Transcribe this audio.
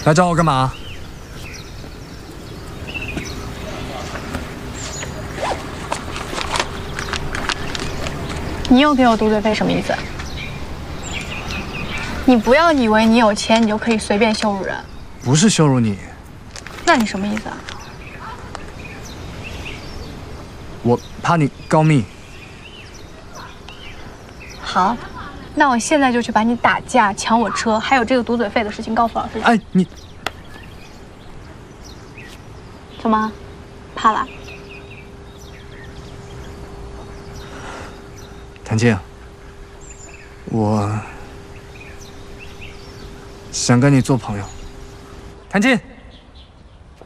来找我干嘛？ 你又给我堵嘴费什么意思？你不要以为你有钱，你就可以随便羞辱人。 不是羞辱你， 那你什么意思啊？ 我怕你告密。 好，那我现在就去把你打架、抢我车，还有这个堵嘴费的事情告诉老师。 哎，你怎么，怕了？ 谭静，我想跟你做朋友。谭静。